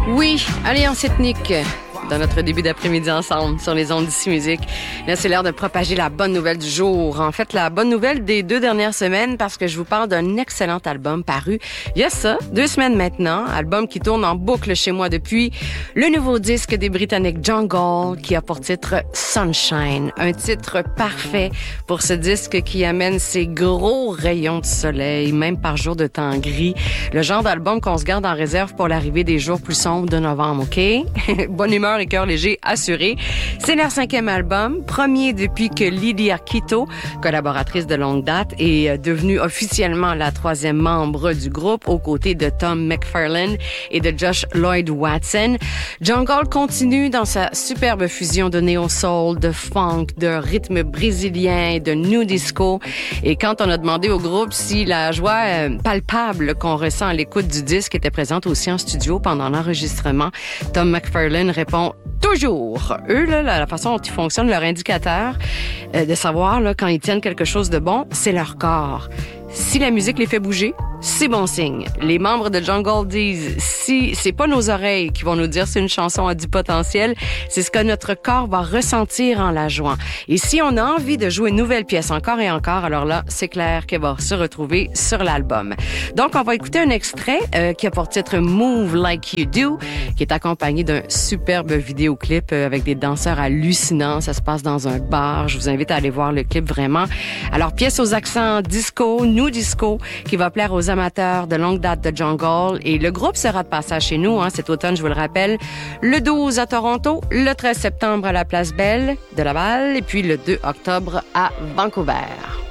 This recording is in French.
Oui, alliance ethnique dans notre début d'après-midi ensemble sur les ondes d'ici musique. Là, c'est l'heure de propager la bonne nouvelle du jour. En fait, la bonne nouvelle des 2 dernières semaines parce que je vous parle d'un excellent album paru il y a ça, 2 semaines maintenant. Album qui tourne en boucle chez moi depuis. Le nouveau disque des Britanniques Jungle qui a pour titre Sunshine. Un titre parfait pour ce disque qui amène ses gros rayons de soleil, même par jour de temps gris. Le genre d'album qu'on se garde en réserve pour l'arrivée des jours plus sombres de novembre, OK? Bonne humeur et cœur léger assuré. C'est leur 5e album, premier depuis que Lily Arquito, collaboratrice de longue date, est devenue officiellement la 3e membre du groupe aux côtés de Tom McFarlane et de Josh Lloyd Watson. Jungle continue dans sa superbe fusion de néo-soul, de funk, de rythme brésilien, de new disco. Et quand on a demandé au groupe si la joie palpable qu'on ressent à l'écoute du disque était présente aussi en studio pendant l'enregistrement, Tom McFarlane répond toujours. Eux, là, la façon dont ils fonctionnent, leur indicateur de savoir là, quand ils tiennent quelque chose de bon, c'est leur corps. Si la musique les fait bouger, c'est bon signe. Les membres de Jungle disent, si c'est pas nos oreilles qui vont nous dire si une chanson a du potentiel, c'est ce que notre corps va ressentir en la jouant. Et si on a envie de jouer une nouvelle pièce encore et encore, alors là, c'est clair qu'elle va se retrouver sur l'album. Donc, on va écouter un extrait qui a pour titre Move Like You Do, qui est accompagné d'un superbe vidéoclip avec des danseurs hallucinants. Ça se passe dans un bar. Je vous invite à aller voir le clip vraiment. Alors, pièce aux accents disco, new disco, qui va plaire aux amateurs de longue date de Jungle. Et le groupe sera de passage chez nous cet automne, je vous le rappelle, le 12 à Toronto, le 13 septembre à la Place Belle de Laval et puis le 2 octobre à Vancouver.